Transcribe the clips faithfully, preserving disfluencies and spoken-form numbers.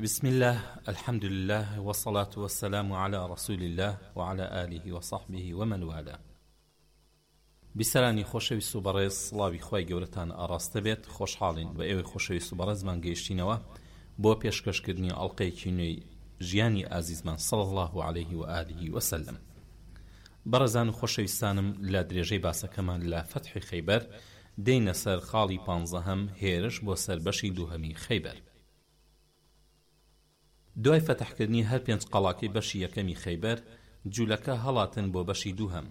بسم الله الحمد لله والصلاة والسلام على رسول الله وعلى آله وصحبه ومن والاه. بسرانی خۆشەویست و بەڕێز سڵاوی خوای گەورەتان ئاڕاستە بێت. خۆشحاڵین بە ئێوەی خۆشەویست و بەڕێزمان گەیشتینەوە بۆ پێشکەشکردنی ئەڵقەیەکی نوێی ژیانی ئازیزمان صلی الله عليه و آله وسلم. بەڕێزان و خۆشەویستانم، لە درێژەی باسەکەمان لە فەتحی خەیبەر دێینە سەر خاڵی پانزەهەم هێرش بۆ سەربەشی دووهەمی خەیبەر. دوای فەتحکردنی هەر پێنج قەڵاکەی بەشی یەکەمی خەیبەر، جوولەکە هەڵاتن بۆ بەشی دووهەم.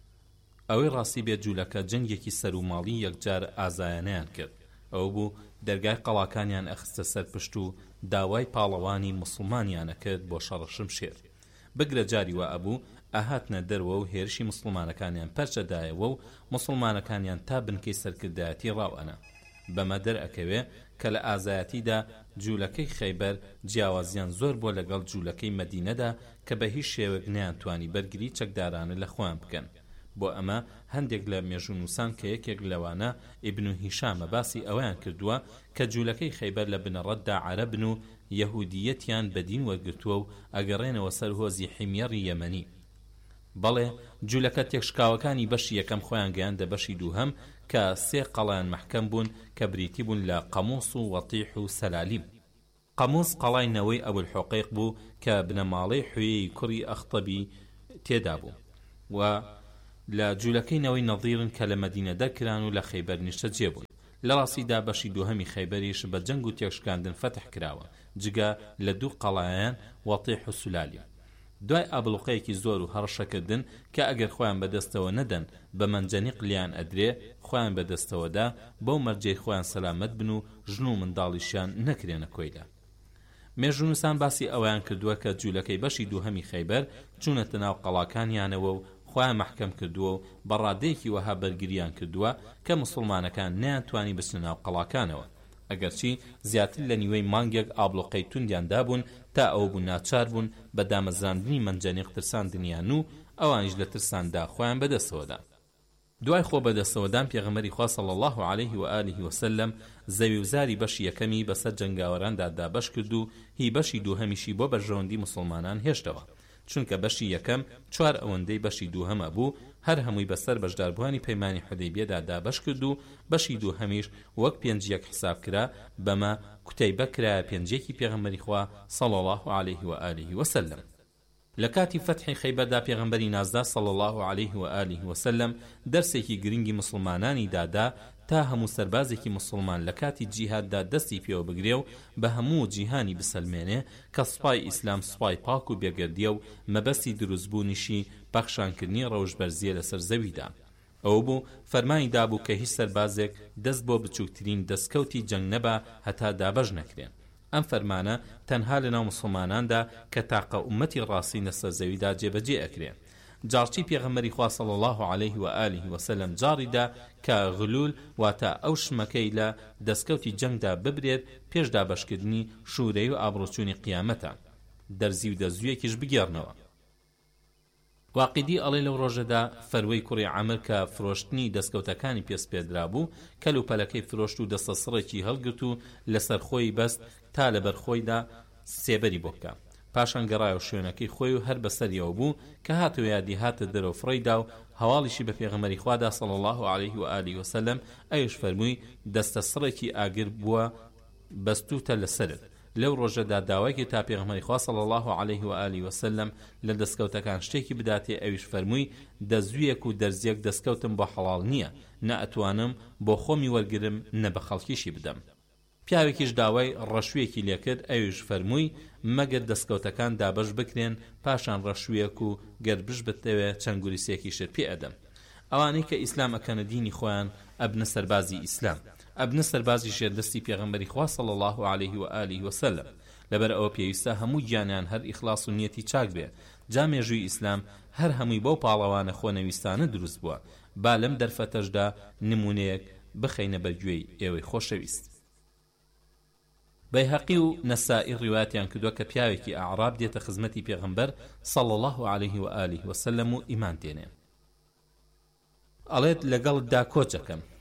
ئەوەی ڕاستی بێت جوولەکە جەنگێکی سەر و ماڵی یەکجار ئازایانەیان کرد. ئەو بوو دەرگای قەڵاکانیان ئەخستە سەر پشت و داوای پاڵەوانی موسڵمانیانە کرد بۆ شەڕە شمشێر. بگرە جاری وا ئەبوو ئاهاتنە دەرەوە و هێرشی موسڵمانەکانیان پەرچەدایەوە و موسڵمانەکانیان تا بنکەی سەرکردایەتی ڕاوەنە. بەمە دەرئەکەوێ کە لە ئازایەتیدا جوولەکەی خەیبەر جیاوازیان زۆر بۆ لەگەڵ جوولەکەی مەدینەدا کە بە هیچ شێوەیەک نەیانتوانی بەرگری چەکدارانە لە خۆیان بکەن. بۆ ئەمە هەندێک لە مێژوونووسان کە یەکێک لەوانە ئیبن هیشامە باسی ئەویان کردووە کە جوولەکەی خەیبەر لە بنەڕەتدا عەرەبن و یەهودیەتیان بەدین وەرگرتووە و ئەگەڕێنەوە سەر هۆزی حیمێڕی یەمەنی. بەڵێ جوولەکە تێکشکاوەکانی بەشی یەکەم خۆیان گەیاندە بەشی دووهەم کە سێ قەڵایان مەحکەم بوون کە بریتی بوون لە قەموس و وەتیح و سەلالیم. قەموس قەڵای نەوەی ئەبولحوقەیق بوو کە بنەماڵەی حوێی کوڕی ئەختەبی تێدا بوو و لە جوولەکەی نەوەی نەظیرن کە لە مەدینە دەرکران و لە خەیبەر نیشتە جێبوون. لە ڕاستیدا بەشی دووهەمی خەیبەریش بە جەنگ و تێکشکاندن فەتح کراوە، جگە لە دوو قەڵایان وەتیح و سولالیم. دوای ئابڵوقەیەکی زۆر و هەڕەشەکردن کە ئەگەر خۆیان بەدەستەوە نەدەن بە مەنجەنیق لیان ئەدرێ، خۆیان بەدەستەوەدا بەو مەرجەی خۆیان سەلامەت بن و ژن و منداڵیشیان نەکرێنە کۆیلە. مێژوونووسان باسی ئەویان کردووە کە جوولەکەی بەشی دووهەمی خەیبەر چوونەتە ناو قەڵاکانیانەوە و خۆیان مەحکەم کردووە و بەڕادەیەکی وەها بەرگریان کردووە کە موسڵمانەکان نەیانتوانی بچنە ناو قەڵاکانەوە، ئەگەرچی زیاتر لە نیوەی مانگێک ئابڵوقەی توندیان دابوون تا ئەو بوون ناچار بوون بە دامەزراندنی مەنجەنیق ترساندنیان و ئەوانیش لە ترساندا خۆیان بەدەستەوەدا. دوای خۆ بەدەستەوەدان پێغەمبەری خوا صلی الله عليه و آله وسلم زەوی وزاری بەشی یەکەمی بەسەر جەنگاوەراندا دابەش کرد و هی بەشی دووهەمیشی بۆ بەرژەوەندی موسڵمانان هێشتەوە، چونکە بەشی یەکەم چوار ئەوەندەی بەشی دووهەمە بوو، هەر هەمووی بەسەر بەشداربووانی پەیمانی حودەیبیەدا دابەش کرد و بەشی دووهەمیش وەک پێنج یەک حساب کرا. بەمە کوتەیبە کرایە پێنجێکی پێغەمبەری خوا صلی الله عليه و آله وسلم. لە کاتی فەتحی خەیبەردا پێغەمبەری نازدا صلی الله عليه و آله وسلم دەرسێکی گرنگی مسلمانانی دادا تا هەموو سەربازێکی مسلمان لە کاتی جیهاددا دەستی پێوە بگرێ و بە هەموو جیهانی بسەلمێنێ کە سوپای ئیسلام سوپای پاک و بێگەردیە و مەبەستی دروستبوونیشی پەخشانکردنی ڕەوشبەرزیە لەسەر زەویدا. ئەو بوو فەرمانی دابوو کە هیچ سەربازێک دەست بۆ بچووکترین دەستکەوتی جەنگ نەبا هەتا دابەش نەکرێن. ئەم فەرمانە تەنها لە ناو مسلماناندا کە تاقە ئومەتی ڕاستی لەسەر زەویدا جێبەجێ ئەکرێن. جارچی پێغەمبەری خوا صلی الله عليه و آله وسلم جاریدا کە غلول واتە ئەو شمەکەی لە دەستکەوتی جەنگدا ببرێت پێش دابەشکردنی شوورەی و ئابڕوچوونی قیامەتە، دەرزی و دەزویەکیش بگێڕنەوە. واقیدی ئەڵێ لەو ڕۆژەدا فەروەی کوڕی عەمر کە فرۆشتنی دەستکەوتەکانی پێس پێدرا بوو کەلوپەلەکەی فرۆشت و دەستە سڕێکی هەڵگرت و لەسەر خۆی بەست تا لەبەر خۆیدا سێبەری بۆ بکە. پاشان گەڕایە شوێنەکەی خۆی و هەر بەسەریەوە بوو کە هاتووە یادی هاتە دەرەوە فڕیدا و هەواڵیشی بە پێغەمبەری خوادا صلی الله عليه و آله وسلم. ئەویش فەرمووی دەستە سڕێکی ئاگر بووە بەستوتە لەسەرت. لەو ڕۆژەدا داوایکی تا پێغەمبەری خوا صلی الله عليه و آله وسلم لە دەستکەوتەکان شتێکی بداتێ. ئەویش فەرمووی دەزویەک و دەرزیەک دەستکەوتم بۆ حەڵال نییە، نە ئەتوانم بۆ خۆمی وەرگرم نە بە خەڵکیشی بدەم. پیاوێکیش داوای ڕەشویەکی لێکرد. ئەویش فەرمووی مەگەر دەستکەوتەکان دابەش بکرێن پاشان ڕەشویەک و گەربش بتەوێ چەند گولیسێکیشت پێ ئەدەم. ئەوانەی کە ئیسلام ئەکەنە دینی خۆیان ئەبنە سەربازی ئیسلام، ئەبنە سەربازی شێردەستی پێغەمبەری خوا صلی الله عليه و آله وسلم. لەبەر ئەوە پێویستە هەموو گیانیان هەر ئیخلاص و نیەتی چاک بێ. جا مێژووی ئیسلام هەر هەمووی بەو پاڵەوانە خۆنەویستانە دروست بووە. با لەم دەرفەتەشدا نمونەیەک بخەینە بەرگوێی ئێوەی خۆشەویست. بەیهەقی و نەسائی ڕیواتیان کردووە کە پیاوێکی ئەعراب دێتە خزمەتی پێغەمبەر صلی الله عليه و آله وسلم و ئیمان تێنێ. ئەڵێت لەگەڵتدا کۆچەکەم.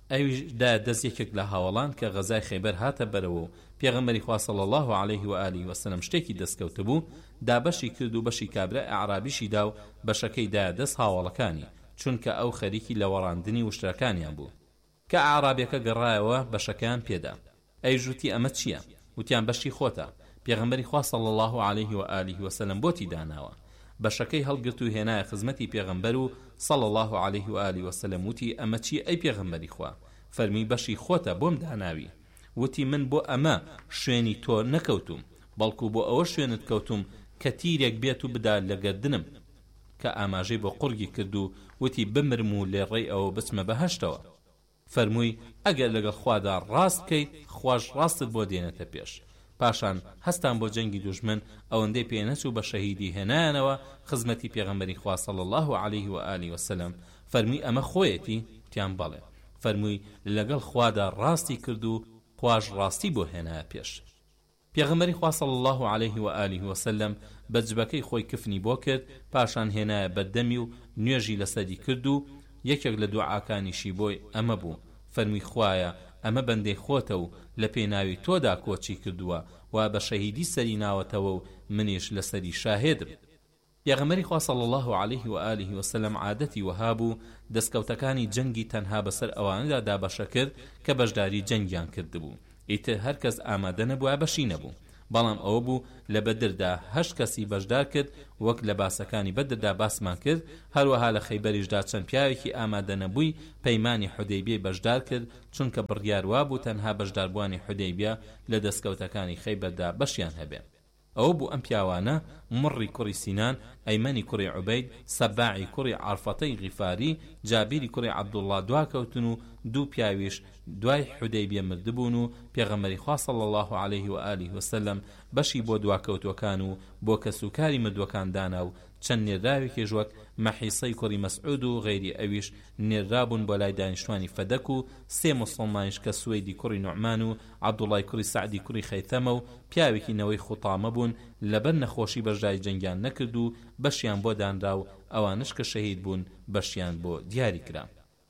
ئەویشدا دەست یەکێک لە هاوڵان کە غەزای خەیبەر هاتە بەرەوە و پێغەمبەری خوا صلی الله علیه و آله و سلم شتێکی دەستکەوتە بوو، دابەشی کرد و بەشی کابرا ئەعرابیشی دا و بەشەکەی دا دەست هاوڵەکانی، چونکە ئەو خەریکی لە وەڕاندنی وشترەکانیان بوو. کە ئاعرابیەکە گەڕایەوە بەشەکەیان پێدا. ئەیژوتی ئەمە چییە؟ وتیان بەشی خۆتە. پێغەمبەری خوا صلی الله علیه و آله و سلم بۆتی داناوە. بەشەکەی هەڵگرت و هێنایە خزمەتی پێغەمبەر و صلی الله علیه و آله و سلم وتی ئەمە چی ئەی پێغەمبەری خوا؟ فەرمی بەشی خۆتە بۆم داناوی. وتی من بۆ ئەمە شوێنی تۆ نەکەوتوم، بەڵکو بۆ ئەوە شوێنت کەوتوم کە تیرێک بێت و بدا لە گەردنم، کە ئاماژەی بۆ قورگی کرد و وتی بمرم و لێ ڕێی ئەوە بچمە بەهەشتەوە. فەرمووی ئەگەر لەگەڵ خوادا ڕاست بکەیت خوش ڕاستت بۆ دێنێتە پێش. پاشان هەستان بۆ جەنگی دوژمن ئەوەندەی پێنەچوو بە شەهیدی هێنایانەوە خزمەتی پێغەمبەری خوا صلی الله علیه و آله و سلم. فەرمووی ئەمە خۆیەتی؟ تیان بەڵێ. فەرمووی لەگەڵ خوادا ڕاستی کرد و خواش ڕاستی بۆ هێنایە پێش. پێغەمبەری خوا صلی الله علیه و آله و سلم بە جبەکەی خۆی کفنی بۆ کرد، پاشان هێنایە بەردەمی و نوێژی لەسەری کرد و یەکێک لە دوعاکانیشی بۆی ئەمە بوو. فەرمووی خوایە ئەمە بەندەی خۆتە و لە پێناوی تۆدا کۆچی کردووە و بە شەهیدی سەری ناوەتەوە و منیش لەسەری شاهێدم. پێغەمبەری خوا صلی الله علیه و آله و سلم عادەتی وەها بوو دەستکەوتەکانی جەنگی تەنها بەسەر ئەوانەدا دابەشە کرد کە بەشداری جەنگیان کردبوو. ئیتر هەر کەس ئامادە نەبووە بەشی نەبوو. بەڵام ئەوە بوو لە بەدردا هەشت کەسی بەشدار کرد، وەک لە باسەکانی بەدردا باسمان کرد. هەروەها لە خەیبەریشدا چەند پیاوێکی ئامادە نەبووی پەیمانی حودەیبیە بەشدار کرد، چونکە بڕیار وا بوو تەنها بەشداربوانی حودەیبیە لە دەستکەوتەکانی خەیبەردا بەشیان هەبێ. ئەو بوو ئەم پیاوانە مڕی کوڕی سینان، ئەیمەنی کوڕی عوبەید، سەباعی کوڕی عارفەتەی غیفاری، جابیری کوڕی عەبدوڵڵا دواکەوتن و دوو پیاویش دوای حودەیبیە مردبوون و پێغەمبەری خوا صلی الله علیه و آله و سلم بەشی بۆ دواکەوتوەکان و بۆ کەسوکاری مردوەکان دانا و چەند نێردراوێکیش وەک مەحیسەی کوڕی مەسعود و غەیری ئەویش نێردرابوون بۆ لای دانیشتوانی فەدەک و سێ موسڵمانیش کە سوەیدی کوڕی نوعمان و عەبدوڵای کوڕی سعدی کوڕی خەیتەمە و پیاوێکی نەوەی خوتامە بوون لەبەر نەخۆشی بەشداری جەنگیان نەکرد و بەشیان بۆ دانرا و ئەوانش کە شەهید بوون بەشیان بۆ دیاری کرا.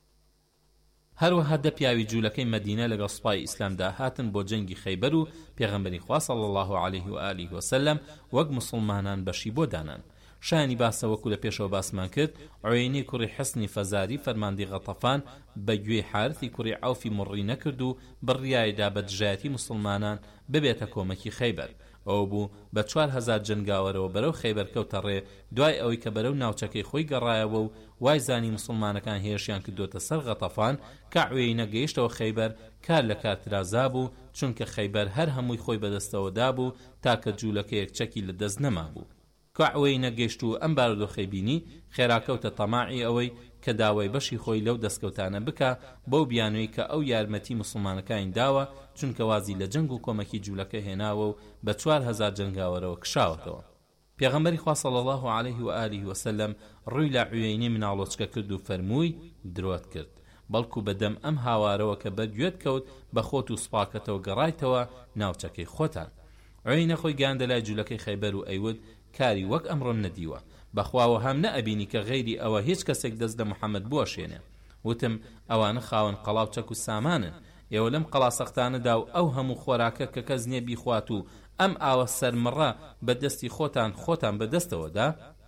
هەروەها دە پیاوی جوولەکەی مەدینە لەگەڵ سوپای ئیسلامدا هاتن بۆ جەنگی خەیبەر و پێغەمبەری خوا صلی الله علیه و آله و سلم وەک موسڵمانان بەشی بۆ دانان. شانی باسە وەکو لە پێشەوە باسمان کرد، عوینەی کوڕی حسنی فەزاری فەرماندەی غەتەفان بە گوێی حارثی کوڕی عەوفی مڕی نەکرد و بڕیایدا بە دژایەتی موسڵمانان ببێتە کۆمەکی خەیبەر. ئەو بوو بە چوار هەزار جنگاوەرەوە بەرەو خەیبەر کەوتە ڕێ، دوای ئەوەی کە بەرەو ناوچەکەی خۆی گەڕایەوە و وای زانی موسڵمانەکان هێرشیان کردوتە سەر غەتەفان. کە عوێینە گەیشتەوە خەیبەر کار لە کارترازا بوو، چونکە خەیبەر هەر هەمووی خۆی بەدەستەوەدا بوو تاکە جوولەکە یەکچەکی لە دەست نەما بوو. کە عوێینە گەیشت و ئەم بارودۆخەی بینی، خێراکەوتە تەماعی ئەوەی کە داوای بەشی خۆی لەو دەستکەوتانە بکە بەو بیانوەی کە ئەو یارمەتی موسڵمانەکانی داوە، چونکە وازی لە جەنگ و کۆمەکی جوولەکە هێناوە و بە چوار هەزار جەنگاوەرەوە کشاوەتەوە. پێغەمبەری خوا صلی الله علیه و آله و سلم ڕووی لە عوێینەی مناڵۆچکە کرد و فەرمووی درۆت کرد، بەڵکو بەدەم ئەم هاوارەوە کە بەرگوێت کەوت بە خۆت و سوپاکەتەوە گەڕایتەوە ناوچەکەی خۆتان. عوێینە خۆی گاندە لای جوولەکەی خەیبەر و ئەیود کاری وەک ئەمڕۆ نەدیوە، بەخواوە هەم نەئەبینی کە غەیری ئەوە هیچ کەسێک دەست لە محەممەد بوەشێنێ. وتم ئەوانە خاوەن قەڵاو چەک و سامانن، ئێوە لەم قەڵاسەختانەدا و ئەو هەموو خۆراکە کە کەس نییە بیخوات و ئەم ئاوە سەرمڕە بە دەستی خۆتان خۆتان بەدەستەوەدا.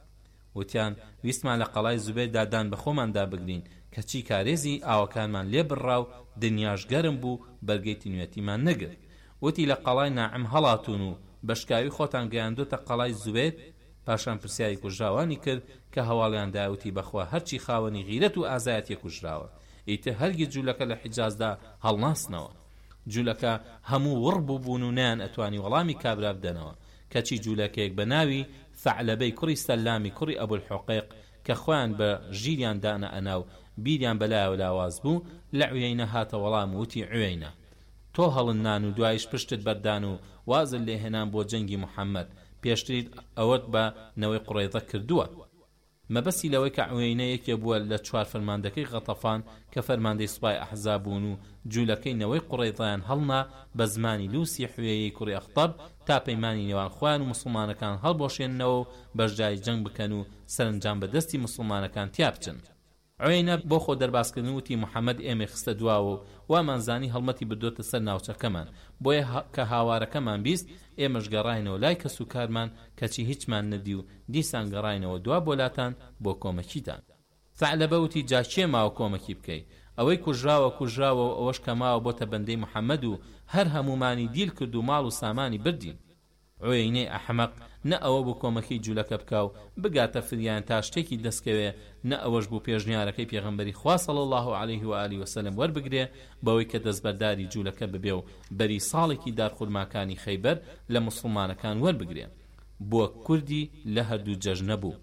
وتیان ویستمان لە قەڵای زوبەیر دادان بە خۆماندا بگرین کەچی کارێزی ئاوەکانمان لێ بڕا و دنیاش گەرم بوو بەرگەی تینوێتیمان نەگرت. وتی لە قەڵای ناعم هەڵاتون و بەشکاوی خۆتان گەیاندۆتە قەڵای زوبەیر. پاشان پرسیاری کوژراوانی کرد کە هەواڵیان داوتی بەخوا هەرچی خاوەنی غیرەت و ئازایەتی کوژراوە. ئیتر هەرگیز جوولەکە لە حیجازدا هەڵناسنەوە. جوولەکە هەموو وڕ بوو بوون و نیان ئەتوانی وەڵامی کابرا بدەنەوە. کەچی جوولەکەیەک بە ناوی ثەعلەبەی کوڕی سەلامی کوڕی ئەبوالحوقەیق کە خۆیان بە ژیریان دانە ئەناو بیریان بەلایەوە لاواز بوو، لە عوێینە هاتە وەڵام وتی عوێینە تۆ هەڵنان و دوایش پشتت بەردان و وازل لێهێنان بۆ جەنگی محەممەد، پێشتری ئەوەت بە نەوەی قوڕەیزە کردووە. مەبەسی لەوەی کە عوێینە یەکێ بووە لە چوار فەرماندەکەی غەتەفان کە فەرماندەی سوپای ئەحزاب بوون و جوولەکەی نەوەی قوڕەیزەیان هەڵنا بە زمانی لوسی حوێیەی کوڕی ئەخطەب تا پەیمانی نێوان خۆیان و موسڵمانەکان هەڵبۆشێننەوە و بەشداری جەنگ بکەن و سەرنجام بە دەستی موسڵمانەکان تیا بچن. عوێنە بۆ خۆ دەرباسکردن وتی محەممەد ئێمە خستە دواوە وامانزانی هەڵمەتی بدۆتە سەر ناوچەکەمان بۆیە کە هاوارەکەمان بیست ئێمەش گەڕاینەوە لای کەس و کارمان کەچی هیچمان نەدی و دیسان گەڕاینەوە دوا بۆلاتان بۆ کۆمەکیتان. ثعلەبە وتی جا کێ ماوە کۆمەکی بکەی؟ ئەوەی کوژراوە کوژراوە و ئەوەش کە ماوە بۆتە بەندەی محەممەد و هەر هەمومانی دیل کرد و ماڵ و سامانی بردین. عوێنەی ئەحمەق نە ئەوە بوو کۆمەکی جوولەکە بکاو بگاتە فریان تا شتێکی دەستکەوێ، نە ئەوەش بوو پێشنیارەکەی پێغەمبەری خوا صلی الله علیه و آله و سلم وەربگرێ بەوەی کە دەستبەرداری جوولەکە ببێ و بەری ساڵێکی دارخورماکانی خەیبەر لە موسڵمانەکان وەربگرێ. بووە کوردی لە هەردوو جەژنە بوو.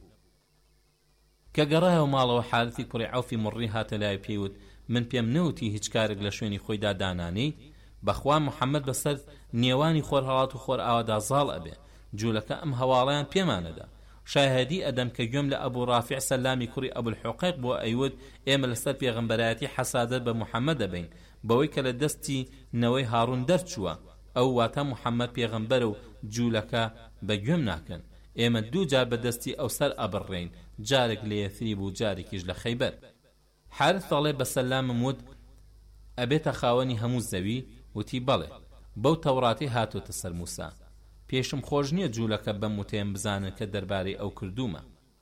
کە گەڕایەوە ماڵەوە حالەتی کوڕی عەوفی مڕی هاتە لای پێیوت من پێم نەوتی هیچ کارێک لە شوێنی خۆیدا دانانەی، بەخوا محەممەد بەسەر نێوانی خۆر هەڵات و خۆر ئاوادا زاڵ ئەبێ، جوولەکە ئەم هەواڵەیان پێمانەدا. شاهدی ئەدەم کە گوێم لە ئەبوو ڕافع سەلامی کوڕی ئەبول حوقەیق بۆ ئەیوت ئێمە لەسەر پێغەمبەرایەتی حەسادەت بە محەممەد دەبین بەوەی کە لە دەستی نەوەی هاڕون دەرچووە، ئەو واتە محەممەد پێغەمبەرە و جوولەکە بە گوێم ناکەن، ئێمە دوو جار بەدەستی ئەو سەر ئەبڕێین، جارێک لە یەثریب و جارێکیش لە خەیبەر. حارث دەڵێ بە سەلامم وت ئەبێتە خاوەنی هەموو زەوی؟ وتی بەڵێ، بەو تەوڕاتی هاتۆتە سەر موسا، پێشم خۆش نییە جوولەکە بەم وتێم بزانن کە دەربارەی ئەو کردومە.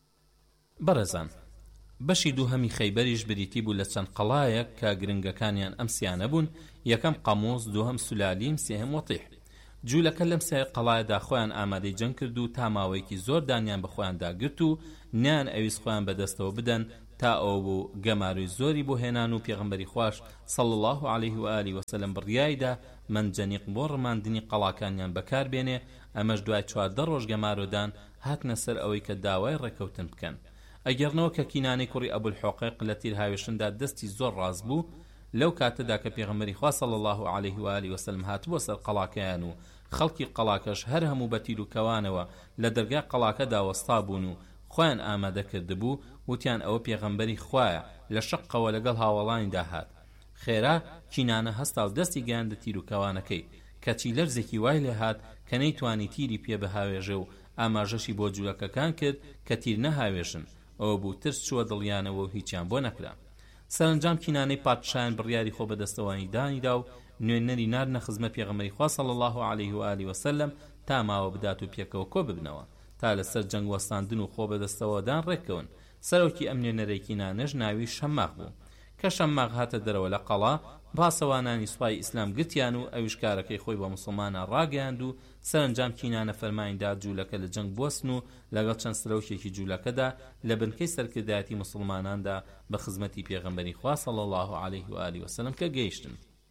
بەڕێزان، بەشی دووهەمی خەیبەریش بریتی بوو لە چەند قەڵایەک کە گرنگەکانیان ئەم سیانە بوون، یەکەم قەموس، دووهەم سولالیم، سێهەم وەتیح. جوولەکە لەم سێ قەڵایەدا خۆیان ئامادەی جەنگ کرد و تا ماوەیەکی زۆر دانیان بە خۆیان داگرت و نیان ئەویست خۆیان بەدەستەوە بدەن تا ئەو بوو گەماروی زۆری بۆ هێنان و پێغەمبەری خوش صلی الله علیه و آله و سلم بڕیایدا منجەنیق بۆ ڕماندنی قەڵاکانیان بەکاربێنێ. ئەمەش دوای چواردە ڕۆژ گەمارۆدان هاتنە سەر ئەوەی کە داوای ڕێکەوتن بکەن. ئەگەرنەوە کە کینانەی کوڕی ئەبول حوقەیق لە تیر هاوێشندا دەستی زۆر ڕاست بوو، لەو کاتەدا کە پێغەمبەری خوا صلی الله علیه و آله و سلم هاتبووە سەر قەڵاکەیان و خەڵکی قەڵاکەش هەر هەموو بە تیر و کەوانەوە لە دەرگای قەڵاکەدا وەستا بوون و خۆیان ئامادە کردبوو، وتیان ئەوە پێغەمبەری خوایە، لە شقەوە لەگەڵ هاوڵانیدا هات. خێرا کینانە هەستا و دەستی گەیاندە تیر و کەوانەکەی، کەچی لەرزێکی وای لێ هات کە نەیتوانی تیری پێ بەهاوێژە و ئاماژەشی بۆ جوولەکەکان کرد کە تیر نەهاوێژن. ئەوە بوو ترس چووە دڵیانەوە و هیچیان بۆ نەکرا. سەرنجام کینانەی پادشایان بڕیاری خۆ بەدەستەوانی دانیدا و نوێنەری ناردنە خزمەت پێغەمبەری خوا صلی الله علیه و آله و سلم تا ماوە بدات و پێکەوە کۆ ببنەوە تا لەسەر جەنگ وەستاندن و خۆ بەدەستەوەدان ڕێکەون. سەرۆکی ئەم نوێنەرەی کینانەش ناوی شەماغ بوو کە شەماغ هاتە دەرەوە لە قەڵا، باسەوانانی سوپای ئیسلام گرتیان و ئەویش کارەکەی خۆی بە موسڵمانان ڕاگەیاند و سەرنجام کینانە فەرمانیدا جوولەکە لە جەنگ بوەستن و لەگەڵ چەند سەرۆکێکی جوولەکەدا لە بنکەی سەرکردایەتی موسڵماناندا بە خزمەتی پێغەمبەری خوا صلی الله علیه و آله و سلم کە گەیشتن.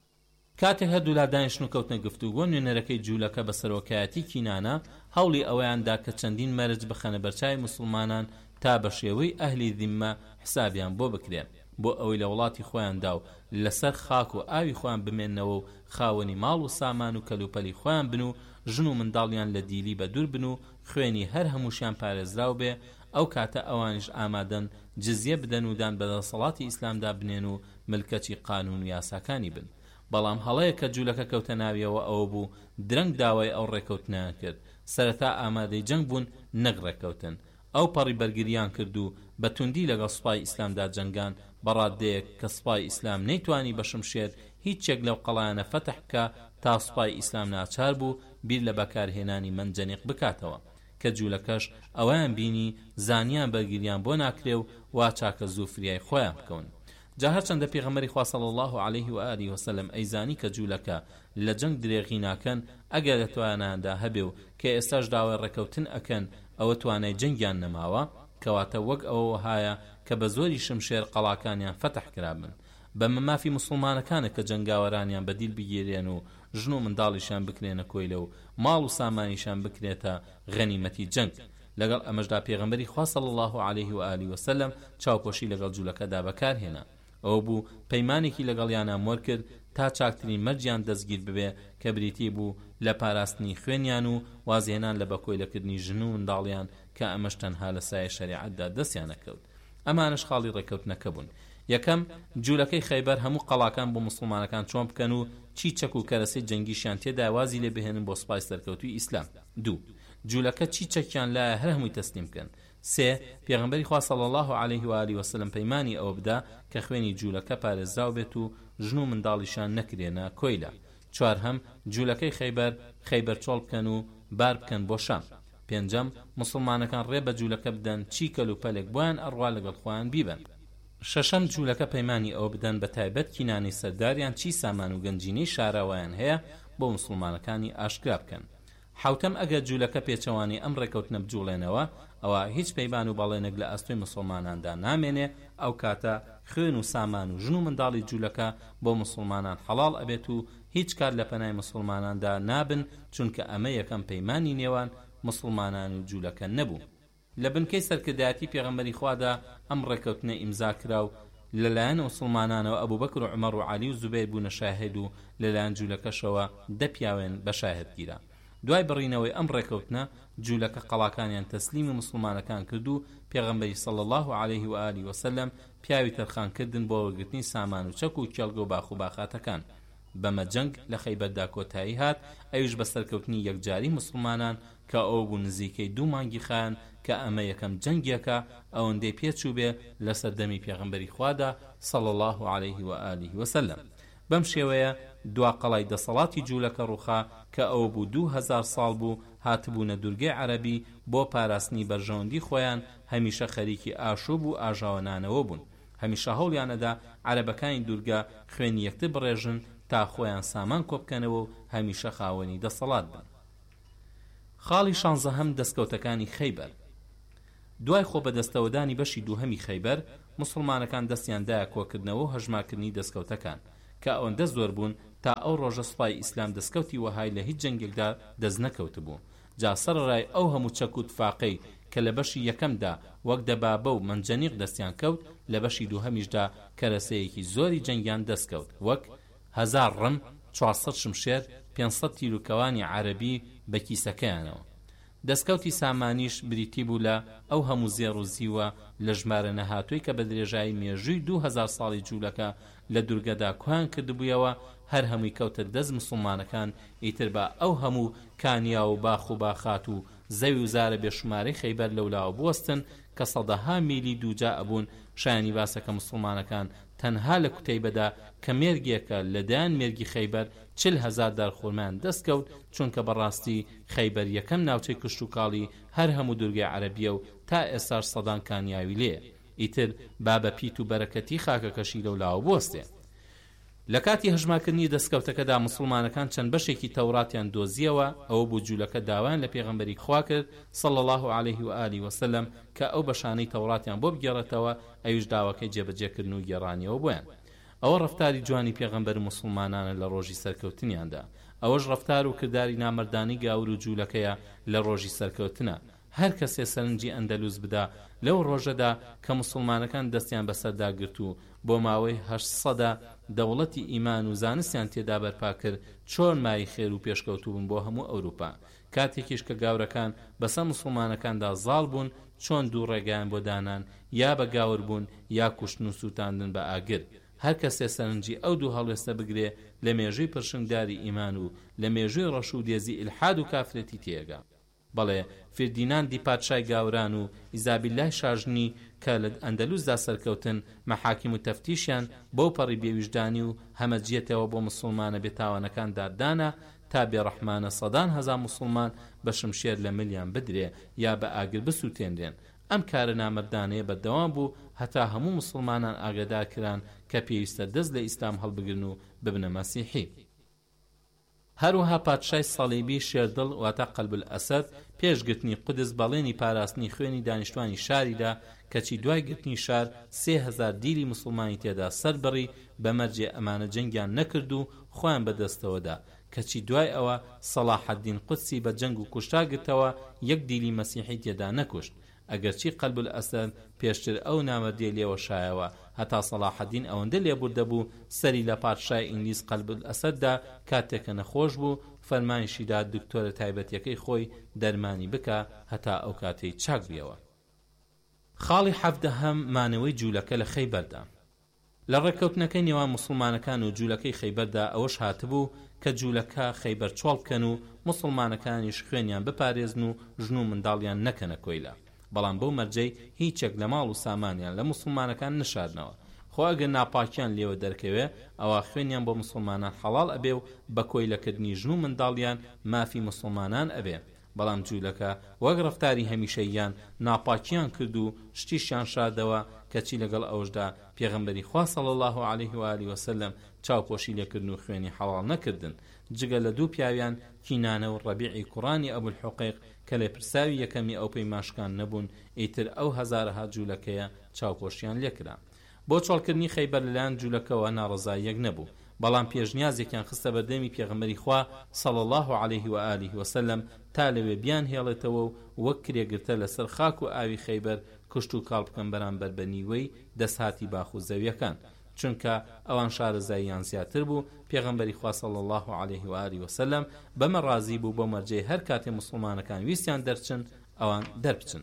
کاتێک هەردوو لا دانیشتن و کەوتنە گفتوگۆ، نوێنەرەکەی جوولەکە بە سەرۆکایەتی کینانە هەوڵی ئەوەیاندا کە چەندین مەرج بخەنە بەرچاوی موسڵمانان تا بە شێوەی ئەهلی ذیممە حسابیان بۆ بکرێن، بۆ ئەوەی لە وڵاتی خۆیاندا و لەسەر خاک و ئاوی خۆیان بمێننەوە و خاوەنی ماڵ و سامان و کەلوپەلی خۆیان بن و ژن و منداڵیان لە دیلی بە دوور بن و خوێنی هەر هەمووشیان پارێزراو بێ. ئەو کاتە ئەوانش ئامادەن جزیە بدەن و دان بەدەسەڵاتی ئیسلامدا بنێن و ملکەتی قانون و یاساکانی بن. بەڵام هەڵەیە کە جوولەکە کەوتە ناویەوە ئەوە بوو درەنگ داوای ئەو ڕێکەوتنیان کرد. سەرەتا ئامادەی جەنگ بوون، نەک ڕێکەوتن. ئەو پەڕی بەرگریان کرد و بە توندی لەگەڵ سوپای ئیسلامدا جەنگان بەڕادەیەک کە سوپای ئیسلام نەیتوانی بە شمشێر هیچێک لەو قەڵایانە فەتح بکە تا سوپای ئیسلام ناچار بوو بیر لە بەکارهێنانی منجەنیق بکاتەوە، کە جوولەکەش ئەویان بینی زانیان بەرگریان بۆ ناکرێ و وا چاکە زوو فریای خۆیان بکەون. جا هەرچەندە پێغەمبەری خوا صلی الله علیه و آله و سلم ئەیزانی کە جوولەکە لە جەنگ درێغی ناکەن، ئەگەر لە تواناندا هەبێ و کە ئێستاش داوای ڕێکەوتن ئەکەن ئەوە توانای جەنگیان نەماوە، کەواتە وەک ئەوە هایە کە بە زۆری شمشێر قەڵاکانیان فەتح کرابن. بە مەمافی موسڵمانەکانە کە جەنگاوەرانیان بەدیل بگیرێن و ژن و منداڵیشان بکرێنە کۆیلە و ماڵ و سامانیشان بکرێتە غەنیمەتی جەنگ. لەگەڵ ئەمەشدا پێغەمبەری خوا صلی الله علیه و آله و سلم چاوپۆشی لەگەڵ جوولەکەدا بەکارهێنا. ئەو بوو پەیمانێکی لەگەڵیانە مۆر کرد تا چاکترین مەرجیان دەستگیر ببێ کە بریتی بوو لە پاراستنی خوێنیان و وازێنان لە بەکۆیلەکردنی ژن و منداڵیان کە ئەمەش تەنها لە سایە شەریعەتدا دەستیان نەکەوت. ئەمانش خاڵی ڕێکەوتنەکە بوون. یەکەم، جوولەکەی خەیبەر هەموو قەڵاکان بۆ موسڵمانەکان چۆن بکەن و چی چەک و کەرەسەی جەنگیشیان تێدا وازی لێ بهێنن بۆ سوپای سەرکەوتوی ئیسلام. دوو، جوولەکە چی چەکیان لایە هەر هەمووی تەسلیم بکەن. سێ پێغەمبەری خوا صلی الله علیه و آله و سلم پەیمانی ئەوە بدا کە خوێنی جوولەکە پارێزراو بێت و ژن و منداڵیشان نەکرێنە کۆیلە. چوارهەم جوولەکەی خەیبەر خەیبەر چۆڵ بکەن و بار بکەن بۆ شام. پێنجەم مسلمانەکان ڕێ بە جوولەکە بدەن چی کەل و پەلێک بۆیان ئەڕوا لەگەڵ خۆیان بیبن. شەشەم جوولەکە پەیمانی ئەوە بدەن بە تایبەت کینانی سەرداریان چی سامان و گەنجینەی شاراوایان هەیە بۆ مسلمانەکانی ئاشکرا بکەن. حوتەم ئەگەر جوولەکە پێچەوانی ئەم ڕێکەوتنە بجوڵێنەوە ئەوە هیچ پەیمان و بەڵێنێک لە ئەستۆی مسلماناندا نامێنێ، ئەو کاتە خوێن و سامان و ژن و منداڵی جوولەکە بۆ مسلمانان حەڵاڵ ئەبێت و هیچ کار لە پەنای مسلماناندا نابن، چونکە ئەمە یەکەم پەیمانی نێوان مسلمانان و جوولەکە نەبوو. لە بنکەی سەرکردایەتی پێغەمبەری خوادا ئەم ڕێکەوتنە ئیمزا کرا و لەلایەن مسلمانانەوە ئەبوبەکر و عومەر و عەلی و زوبەیر بوونە شاهد و لەلایەن جوولەکەشەوە دەپیاوێن بە شاهدگیرە. دوای بڕینەوەی ئەم ڕێکەوتنە جوولەکە قەڵاکانیان تەسلیمی مسلمانەکان کرد و پێغەمبەری صلی الله علیه و آله و سلم پیاوی تەرخان کردن بۆ وەرگرتنی سامان و چەک و کێڵگە و باخ و باخاتەکان. بەمە جەنگ لە خەیبەردا کۆتایی هات، ئەویش بە سەرکەوتنی یەکجاری مسلمانان کە ئەو بوو نزیکەی دوو مانگی خایان کە ئەمە یەکەم جەنگێکە ئەوەندەی پێچوو بێ لە سەردەمی پێغەمبەری خوادا صلی الله علیه و آله و سلم. بەم شێوەیە دوا قەڵای دەسەڵاتی جوولەکە ڕووخا کە ئەو بوو دوو هەزار ساڵ بوو هاتبوونە دوورگەی عەرەبی بۆ پاراستنی بەرژەوەندی خۆیان، هەمیشە خەریکی ئاشوب و ئاژاوەنانەوە بوون. هەمیشە هەوڵیانەدا عەرەبەکانی دوورگە خوێنی یەکتر بڕێژن تا خۆیان سامان کۆبکەنەوە و هەمیشە خاوەنی دەسەڵات بن. خاڵی شانزەهەم دەستکەوتەکانی خەیبەر. دوای خۆ بەدەستەوەدانی بەشی دووهەمی خەیبەر مسلمانەکان دەستیان دایە کۆکردنەوە و هەژماکردنی دەستکەوتەکان کە ئەوەندە زۆر بوون تا ئەو ڕۆژە سوپای ئیسلام دەستکەوتی وەهای لە هیچ جەنگێکدا دەست نەکەوت بوو. جا سەرڕای ئەو هەموو چەک و تفاقەی کە لە بەشی یەکەمدا وەک دەبابە و منجەنیق دەستیان کەوت، لە بەشی دووهەمیشدا کەرەسەیەکی زۆری جەنگیان دەستکەوت، وەک هەزار ڕم، چوارسەد شمشێر، پێنجسەد تیرروکەوانی عەرەبی بە کیسەکەیانەوە. دەستکەوتی سامانیش بریتی بوو لە ئەو هەموو زێڕ و زیوە لە ژمارە نەهاتووی کە بە درێژایی مێژووی دوو هەزار ساڵی جوولەکە لە دوورگەدا کوان کردبوویەوە، هەر هەمووی کەوتە دەست مسلمانەکان. ئیتر بە ئەو هەموو کانیا و باخ و باخات و زەوی و زارە بێشمارەی خەیبەر لەولاوە بوەستن کە سەدەها میلی دووجا ئەبوون. شایانی باسەکە مسلمانەکان تەنها لە کوتەیبەدا کە مێرگێکە لەدایان مێرگی خەیبەر چل هەزار دارخورمان دەستکەوت، چونکە بەڕاستی خەیبەر یەکەم ناوچەی کشت و کاڵی هەر هەموو دوورگەی عەرەبیە و تا ئێستاش سەدان کانیاوی لێ. ئیتر بابە پیت و بەرەکەتی خاکەکەشی لەولاوە بوەستێ. لە کاتی هەژماکردنی دەستکەوتەکەدا مسلمانەکان چەند بەشێکی تەوراتیان دۆزیەوە. ئەوە بوو جوولەکە داوایان لە پێغەمبەری خوا کرد صلی الله علیه و آله و سلم کە ئەو بەشانەی تەوراتیان بۆ بگێڕێتەوە، ئەویش داواکەی جێبەجێکردن و گێڕانیەوە بۆیان. ئەوە ڕەفتاری جوانی پێغەمبەر مسلمانانە لە ڕۆژی سەرکەوتنیاندا. ئەوەش ڕەفتار و کرداری نامەردانی گاور و جوولەکەیە لە ڕۆژی سەرکەوتنە. هەر کەسێ سەرنجی ئەندەلوس بدا لەو ڕۆژەدا کە مسلمانەکان دەستیان بەسەردا گرت و بۆ ماوەی هەشت سەدا دەوڵەتی ئیمان و زانستیان تێدا بەرپا کرد، چۆن مای خێر و پێشکەوتوو بوون بۆ هەموو ئەوروپا. کاتێکیش کە گاورەکان بەسەر مسلمانەکاندا زاڵ بوون، چۆن دوو ڕێگایان بۆ دانان، یا بە گاور بوون یا کوشتن و سووتاندن بە ئاگر. هەر کەسێ سەرنجی ئەو دوو هەڵوێستە بگرێ لە مێژووی پرشنگداری ئیمان و لە مێژووی ڕەش و دێزی ئیلحاد و کافرەتی تێگا. بەڵێ فردینان دی پادشای گاوران و ئیزابیلای شاژنی کە لە ئەندەلوسدا سەرکەوتن، مەحاکیم و تەفتیشیان بۆ پەڕی بێویژدانی و هەمەجیەتەوە بۆ مسلمانە بێتاوانەکان دادانا تا بێڕەحمانە سەدان هەزار مسلمان بە شمشێر لە ملیان بدرێ یا بە ئاگر بسووتێنرێن. ئەم کارە نامەردانەیە بەردەوام بوو هەتا هەموو مسلمانان ئاگادار کران کە پێویستە دەست لە ئیسلام هەڵبگرن و ببنە مەسیحی. هەروەها پادشای سەڵیبی شێردڵ واتە قەلب ئەسەد پێشگرتنی قودس بەڵێنی پاراستنی خوێنی دانیشتوانی شاریدا، کەچی دوای گرتنی شار سێ هەزار دیلی مسلمانی تێدا سەربڕی بەمەرجێ ئەمانە جەنگیان نەکرد و خۆیان بەدەستەوەدا، کەچی دوای ئەوە سەلاحەدین قودسی بە جەنگ و کوشتا گرتەوە، یەک دیلی مەسیحی تێدا نەکوشت. ئەگەرچی قەلب ئەسەد پێشتر ئەو نامەردیە لێوە شایەوە، هەتا سەلاحەدین ئەوەندە لێبوردە بوو سەری لە پادشای ئینگلیز قەلب ئەسەددا کاتێکە نەخۆش بوو، فەرمانیشیدا دکتۆرە تایبەتیەکەی خۆی دەرمانی بکە هەتا ئەو کاتەی چاک بیەوە. خاڵی حەڤدەهەم مانەوەی جوولەکە لە خەیبەردا. لە ڕێکەوتنەکەی نێوان مسلمانەکان و جوولەکەی خەیبەردا ئەوەش هاتبوو کە جوولەکە خەیبەر چۆڵ بکەن و مسلمانەکانیش خوێنیان بپارێزن و ژن و منداڵیان نەکەنە کۆیلە. بەڵام بەو مەرجەی هیچێک لە ماڵ و سامانیان لە موسڵمانەکان نشاردنەوە. خۆ ئەگەر ناپاکیان لێوە دەرکەوێ ئەوە خوێنیان بۆ موسڵمانان حەڵال ئەبێ و بە کۆیلەکردنی ژن و منداڵیان مافی موسڵمانان ئەبێ. بەڵام جوولەکە وەک ڕەفتاری هەمیشەییان ناپاکیان کرد و شتیشیان شاردەوە کەچی لەگەڵ ئەوشدا پێغەمبەری خوا صلی الله علیه و آله وسلم چاوپۆشی لێکردن و خوێنی حەڵال نەکردن جگە لە دوو پیاویان کینانە و ڕەبیعی کوڕانی ئەبولحوقیق کە لە پرساوی یەکەمی ئەو پەیمانشکان نەبوون ئیتر ئەو هەزارەها جوولەکەیە چاوپۆشیان لێکرا. بۆ چۆڵکردنی خەیبەر لەلایەن جوولەکەوە ناڕەزاییەک نەبوو، بەڵام پێشنیازێکیان خستە بەردەمی پێغەمبەری خوا صلی الله علیه و آله وسلم تا لەوێ بیان هێڵێتەوە و وەک کرێگرتە لەسەر خاک و ئاوی خەیبەر کشت و کاڵ بکەن بەرامبەر بە نیوەی دەسهاتی باخ و زەویەکان، چونکە ئەوان شارەزاییان زیاتر بوو. پێغەمبەری خوا صلی الله علیه و آله وسلم بەمە ڕازی بوو بۆ مەرجەی هەر کاتێ موسڵمانەکان ویستیان دەرچن ئەوان دەربچن.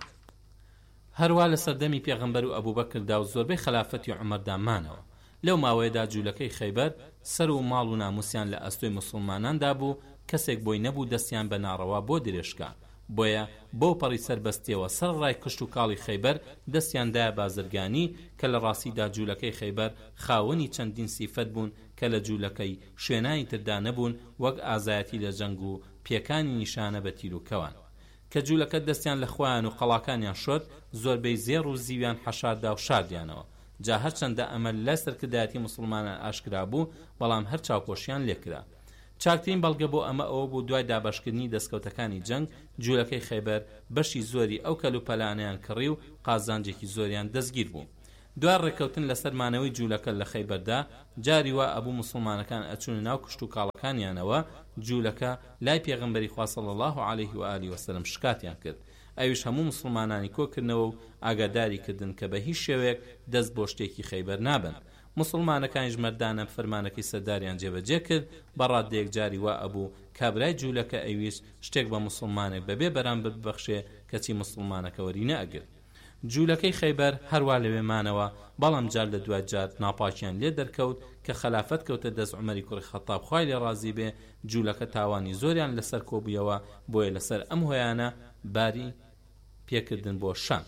هەروە لە سەردەمی پێغەمبەر و ئەبوبەکردا و زۆربەی خلافەتی عومەردا مانەوە. لەو ماوەیەدا جوولەکەی خەیبەر سەر و ماڵ و ناموسیان لە ئەستۆی موسڵماناندا بوو، کەسێک بۆی نەبوو دەستیان بە ناڕەوا بۆ درێژکە. بۆیە بۆ پەڕی سەربەستیەوە سەر ڕای کشت و کاڵی خەیبەر دەستیاندایە بازرگانی کە لە ڕاستیدا جوولەکەی خەیبەر خاوەنی چەندین سیفەت بوون کە لە جوولەکەی شوێنانی تردا نەبوون، وەک ئازایەتی لە جەنگ و پێکانی نیشانە بە تیر و کەوان. کە جوولەکە دەستیان لە خوایان و قەڵاکانیان شۆت، زۆربەی زێڕ و زیویان حەشاردا و شاردیانەوە. جا هەرچەندە ئەمە لە سەرکردایەتی موسڵمانان ئاشکرا بوو، بەڵام هەر چاوپۆشیان لێکرا. چاکترین بەڵگە بۆ ئەمە ئەوە بوو دوای دابەشکردنی دەستکەوتەکانی جەنگ جوولەکەی خەیبەر بەشی زۆری ئەو کەلوپەلانەیان کڕی و قازانجێکی زۆریان دەستگیر بوو. دوای ڕێکەوتن لەسەر مانەوەی جوولەکە لە خەیبەردا جاری وا ئەبوو موسڵمانەکان ئەچون ناو کشت و کاڵەکانیانەوە، جوولەکە لای پێغەمبەری خوا صلی الله علیه و آله وسلم شکاتیان کرد. ئەویش هەموو موسڵمانانی کۆکردنەوە و ئاگاداری کردن کە بە هیچ شێوەیەک دەست بۆ شتێکی خەیبەر نابن. موسڵمانەکانیش مەردانە فەرمانەکەی سەرداریان جێبەجێ کرد. بەڕادەیەک جاری وا ئەبوو کابرای جوولەکە ئەویست شتێک بە موسڵمانێک بەبێ بەرامبەر ببەخشێ کەچی موسڵمانەکە وەری نەئەگرت. جوولەکەی خەیبەر هەروە لەوێمانەوە، بەڵام جار لە دوای جار ناپاکیان لێ دەرکەوت کە خلافەت کەوتە دەست عومەری کوڕی خەتاب خوای لێ ڕازی بێ. جوولەکە تاوانی زۆریان لەسەر کۆبوویەوە، بۆیە لەسەر ئەم هۆیانە باری پێکردن بۆ شان.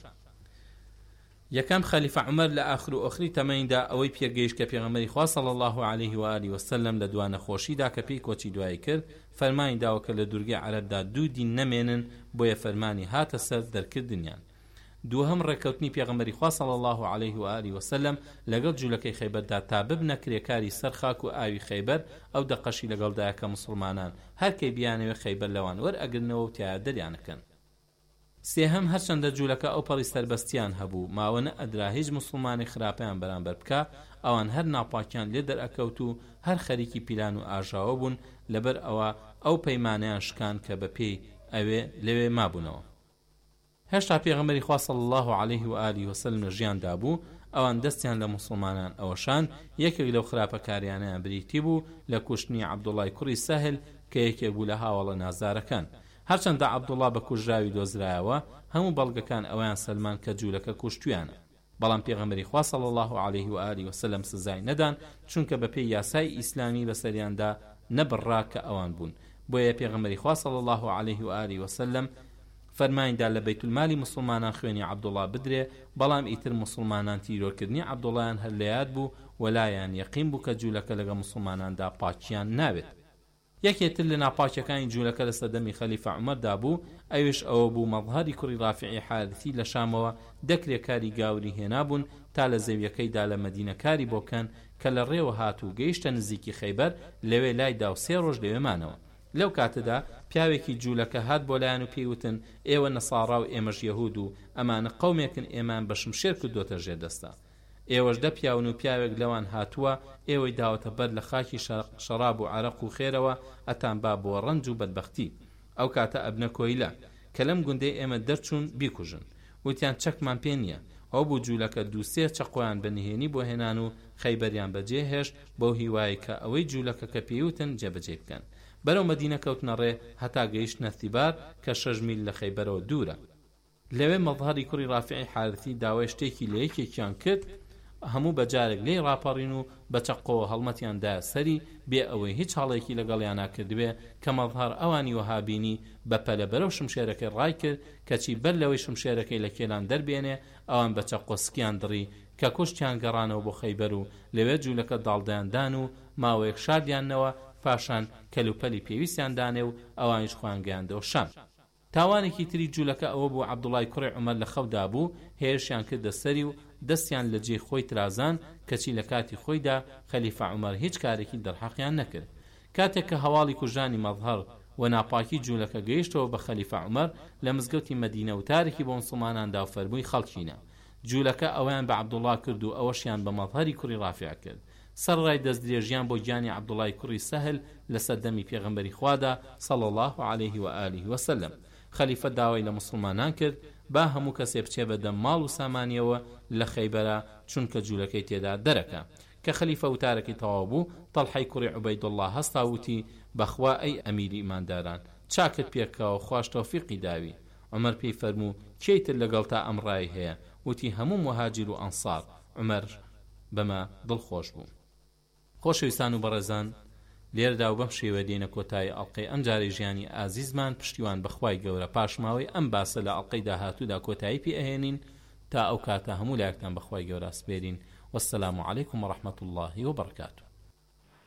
یەکەم خەلیفە عومەر لە ئاخر و ئۆخری تەمەیندا ئەوەی پێگەیشت کە پێغەمبەری خوا صلی الله علیه و آله وسلم لە دوانە خۆشیدا کە پێی کۆچی دوایی کرد، فەرمانی داوە کە لە دوورگەی عەرەبدا دوو دین نەمێنن، بۆیە فەرمانی هاتە سەر دەرکردنیان. دووهەم ڕێکەوتنی پێغەمبەری خوا صلی الله علیه و آله وسلم لەگەڵ جوولەکەی خەیبەردا تا ببنە کرێکاری سەر خاک و ئاوی خەیبەر، ئەو دەقەشی لەگەڵدایە کە موسڵمانان هەرکەی بیانەوێ خەیبەر لەوان وەرئەگرنەوە و تیایە دەریانەکەن. سێهەم هەرچەندە جوولەکە ئەو پەڕی سەربەستیان هەبوو، ماوەنە ئەدرا هیچ موسڵمانی خراپەیان بەرامبەر بکە، ئەوان هەر ناپاکیان لێ دەرئەکەوت و هەر خەریکی پیلان و ئاژاوە بوون، لەبەر ئەوە ئەو پەیمانەیان شکان کە بە پێی ئەوێ لەوێ مابوونەوە. هێشتا پێغەمبەری خوا صلی الله علیه و آله وسلم لە ژیاندا بوو، ئەوان دەستیان لە موسڵمانان ئەوەشان یەکێک لەو خراپەکاریانەیان بریتی بوو لە کوشتنی عەبدوڵای کوڕی سەهل کە یەکێک بوو لە هاوڵە نازارەکان. هەرچەندە عەبدوڵا بە کوژراوی دۆزرایەوە، هەموو بەڵگەکان ئەویان سەلمان کە جوولەکە کوشتویانە، بەڵام پێغەمبەری خوا صلی الله علیه و آله وسلم سزای نەدان، چونکە بە پێی یاسای ئیسلامی بەسەریاندا نەبڕا کە ئەوان بوون. بۆیە پێغەمبەری خوا صلی الله علیه و آله وسلم فەرمانیدا لە بەیت المالی موسڵمانان خوێنی عەبدوڵا بدرێ، بەڵام ئیتر موسڵمانان تیرۆرکردنی عەبدوڵایان هەر لە یاد بوو و لایان یەقین بوو کە جوولەکە لەگە موسڵماناندا پاکیان ناوێت. یەکێتر لە ناپاکیەکانی جوولەکە لە سەردەمی خەلیفە عومەردا بوو، ئەویش ئەوە بوو مەظهەری کوڕی ڕافعی حارثی لە شامەوە دەکرێکاری گاوری هێنابوون تا لە زەویەکەیدا لە مەدینەکاری بۆکەن کە لە ڕێوە هاتوو گەیشتە نزیکی خەیبەر، لەوێ لایدا و سێ ڕۆژ لەوێمانەوە. لەو کاتەدا پیاوێکی جوولەکە هات بۆ لایەن و پێیوتن ئێوە نەساڕا و ئێمەش یەهود و ئەمانە قەومێکن، ئێمان بە شمشێر کردوتە ژێردەستا. ئێوەش دە پیاون و پیاوێک لەوان هاتووە، ئێوەی داوەتە بەر لە خاکی شەراب و عەرەق و خێرەوە ئەتان با بۆ ڕەنج و بەدبەختی. ئەو کاتە ئەبنە کۆیلە کە لەم گوندەی ئێمە دەرچوون بیکوژن. وتیان چەکمان پێ نییە. ئەو بوو جوولەکە دووسێ چەقۆیان بەنهێنی بۆ هێنان و خەیبەریان بەجێ هێشت بەو هیوایی کە ئەوەی جوولەکە کە پێیوتن جێبەجێ بکەن. بەرەو مەدینە کەوتنە ڕێ هەتا گەیشتنە ثیبار کە شەش میل لە خەیبەرەوە دوورە. لەوێ مەظهەری کوڕی ڕافعی حارثی داوای شتێکی لە یەکێکیان کرد، هەموو بەجارێک لێی ڕاپەڕین و بە چەقۆ هەڵمەتیاندا سەری بێ ئەوەی هیچ هەڵێکی لەگەڵیان کردبێ کە مەظهەر ئەوانی وەهابینی بەپەلە بەرەو شمشێرەکەی ڕای کرد کەچی بەر لەوەی شمشێرەکەی لە کێلان دەربێنێ ئەوان بە چەقۆسکیان دڕی کە کوشتیان گەڕانەوە بۆ خەیبەر و لەوێ جوولەکە داڵدایاندان و ماوەیەک شاردیانەوە پاشان کەلوپەلی پێویستیان دانێ و ئەوانیش خۆیان گەیاندەوە شام. تاوانێکی تری جوولەکە ئەوە بوو عەبدوڵای کوڕی عومەر لە خەودا بوو، هێرشیان کردە سەری و دەستیان لە جێی خۆی ترازان کەچی لە کاتی خۆیدا خەلیفە عومەر هیچ کارێکی دەرحەقیان نەکرد. کاتێک کە هەواڵی کوژانی مەظهەر و ناپاکی جوولەکە گەیشتەوە بە خەلیفە عومەر لە مزگەوتی مەدینە وتارێکی بۆ موسڵماناندا و فەرمووی خەڵکینە. جوولەکە ئەویان بە عەبدوڵا کرد و ئەوەشیان بە مەظهەری کوڕی ڕافع کرد. سەرڕای دەستدرێژیان بۆ گیانی عەبدوڵای کوڕی سەهل لە سەردەمی پێغەمبەری خوادا صلی الله علیه و آله و سلم. خەلیفە داوای لە مسلمانان کرد با هەموو کەسێ بچێ بەدەم ماڵ و سامانیەوە لە خەیبەرە چونکە جوولەکەی تێدا دەرەکە. کە خەلیفە وتارەکەی تەواو بوو، تەڵحەی کوڕی عوبەیدوڵڵا هەستا وتی بەخوا ئەی ئەمیری ئیمانداران چاکت پێکەوە خوش تەوفیقی داوی. عومەر پێی فەرموو کێیتر لەگەڵ تا ئەمڕای هەیە؟ وتی هەموو مهاجر و ئەنسار. عومەر بەمە دڵخۆش بوو. خۆشەویستان و بەڕێزان، لێردا و بەم شێوە دێنە کۆتایی ئەڵقەی ئەم جارەی ژیانی ئازیزمان پشتیوان بەخوای گەورە پاشماوەی ئەم باسە لە ئەڵقەی داهاتوودا کۆتایی پێ ئەهێنین تا ئەو کاتە هەموو لایەکتان بەخوای گەورە سپێرین. وەسسەلامو عەلەیکوم وەڕەحمەتوڵڵاهی وبەڕەکاتوه.